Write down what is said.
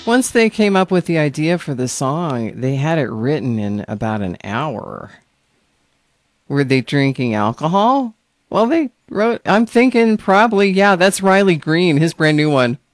Once they came up with the idea for the song, they had it written in about an hour. Were they drinking alcohol? Well, they wrote, I'm thinking probably, yeah, that's Riley Green, his brand new one.